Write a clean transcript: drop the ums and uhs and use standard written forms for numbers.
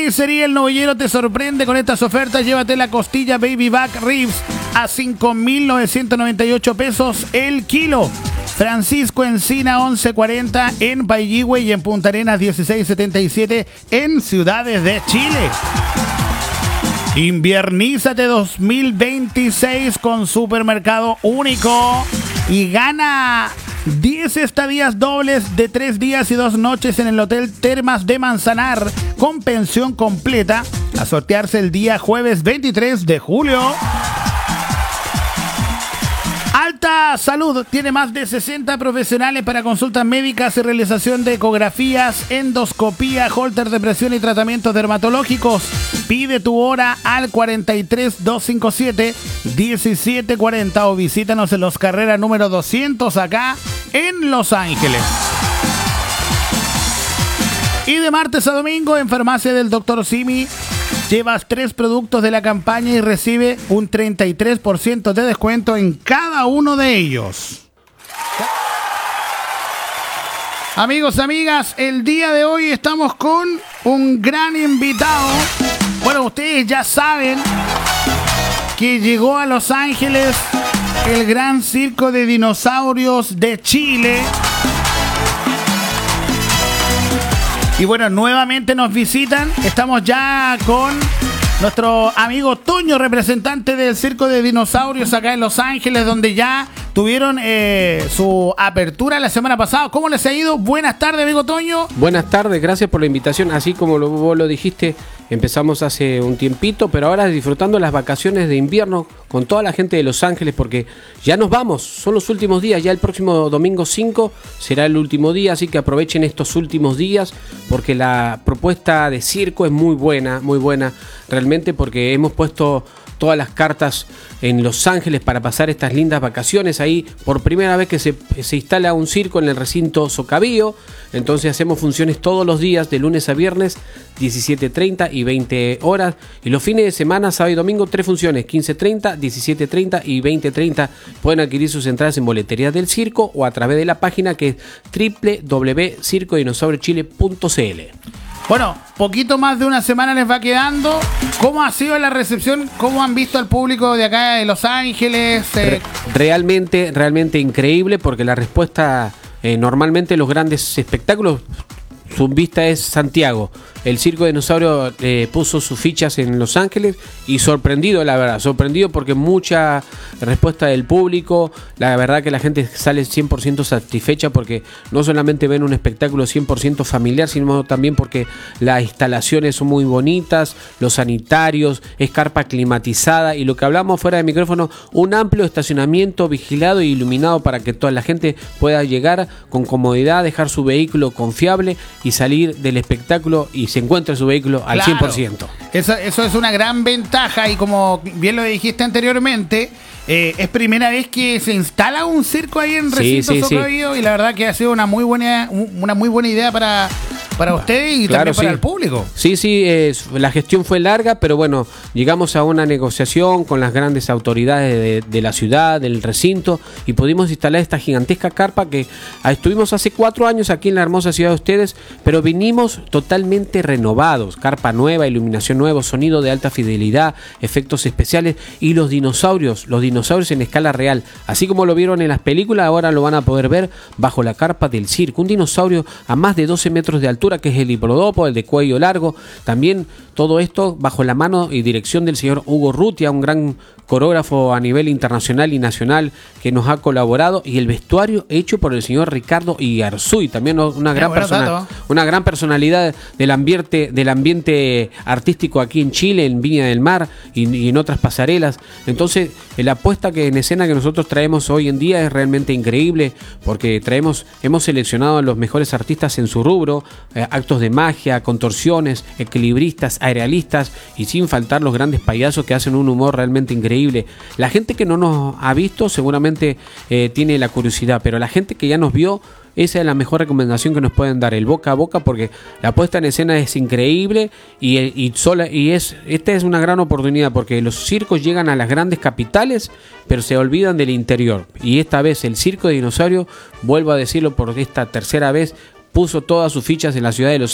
Carnicería El Novillero te sorprende con estas ofertas. Llévate la costilla Baby Back Ribs a 5.998 pesos el kilo. Francisco Encina 1140 en Pailligüe y en Punta Arenas 1677 en Ciudades de Chile. Inviernízate 2026 con Supermercado Único y gana 10 estadías dobles de 3 días y 2 noches en el Hotel Termas de Manzanar con pensión completa a sortearse el día jueves 23 de julio. Alta Salud tiene más de 60 profesionales para consultas médicas y realización de ecografías, endoscopía, holter de presión y tratamientos dermatológicos. Pide tu hora al 43-257-1740 o visítanos en Los Carreras número 200 acá en Los Ángeles. Y de martes a domingo en Farmacia del Dr. Simi llevas 3 productos de la campaña y recibe un 33% de descuento en cada uno de ellos. Amigos, amigas, el día de hoy estamos con un gran invitado. Bueno, ustedes ya saben que llegó a Los Ángeles el gran circo de dinosaurios de Chile. Y bueno, nuevamente nos visitan. Estamos ya con nuestro amigo Toño, representante del Circo de Dinosaurios acá en Los Ángeles, donde ya tuvieron su apertura la semana pasada. ¿Cómo les ha ido? Buenas tardes, amigo Toño. Buenas tardes, gracias por la invitación. Así como vos lo dijiste, empezamos hace un tiempito, pero ahora disfrutando las vacaciones de invierno con toda la gente de Los Ángeles, porque ya nos vamos, son los últimos días, ya el próximo domingo 5 será el último día, así que aprovechen estos últimos días, porque la propuesta de circo es muy buena realmente, porque hemos puesto todas las cartas en Los Ángeles para pasar estas lindas vacaciones. Ahí por primera vez que se instala un circo en el recinto Socavío, entonces hacemos funciones todos los días de lunes a viernes 17:30 y 20 horas, y los fines de semana, sábado y domingo, 3 funciones, 15:30, 17:30 y 20:30. Pueden adquirir sus entradas en boleterías del circo o a través de la página que es www.circodinosauriochile.cl. Bueno, poquito más de una semana les va quedando. ¿Cómo ha sido la recepción? ¿Cómo han visto al público de acá de Los Ángeles? Realmente increíble, porque la respuesta, normalmente los grandes espectáculos, su vista es Santiago. El Circo de Dinosaurio puso sus fichas en Los Ángeles y sorprendido, la verdad, porque mucha respuesta del público. La verdad que la gente sale 100% satisfecha, porque no solamente ven un espectáculo 100% familiar, sino también porque las instalaciones son muy bonitas, los sanitarios, es carpa climatizada y lo que hablamos fuera de micrófono, un amplio estacionamiento vigilado e iluminado para que toda la gente pueda llegar con comodidad, dejar su vehículo confiable y salir del espectáculo y se encuentra su vehículo al 100%. Eso es una gran ventaja, y como bien lo dijiste anteriormente, es primera vez que se instala un circo ahí en recinto Socavío, y la verdad que ha sido una muy buena idea para ustedes y también para el público. La gestión fue larga, pero bueno, llegamos a una negociación con las grandes autoridades de la ciudad, del recinto, y pudimos instalar esta gigantesca carpa que estuvimos hace 4 años aquí en la hermosa ciudad de ustedes, pero vinimos totalmente renovados, carpa nueva, iluminación nueva, sonido de alta fidelidad, efectos especiales, y los dinosaurios en escala real, así como lo vieron en las películas, ahora lo van a poder ver bajo la carpa del circo. Un dinosaurio a más de 12 metros de altura, que es el hiplodopo, el de cuello largo. También todo esto bajo la mano y dirección del señor Hugo Rutia, un gran coreógrafo a nivel internacional y nacional que nos ha colaborado, y el vestuario hecho por el señor Ricardo Igarzuy, también una gran personalidad del ambiente artístico aquí en Chile, en Viña del Mar y en otras pasarelas. Entonces la puesta en escena que nosotros traemos hoy en día es realmente increíble, porque hemos seleccionado a los mejores artistas en su rubro, actos de magia, contorsiones, equilibristas, aerialistas, y sin faltar los grandes payasos que hacen un humor realmente increíble. La gente que no nos ha visto seguramente tiene la curiosidad, pero la gente que ya nos vio, esa es la mejor recomendación que nos pueden dar, el boca a boca, porque la puesta en escena es increíble esta es una gran oportunidad, porque los circos llegan a las grandes capitales, pero se olvidan del interior, y esta vez el Circo de Dinosaurio, vuelvo a decirlo por esta tercera vez, puso todas sus fichas en la ciudad de Los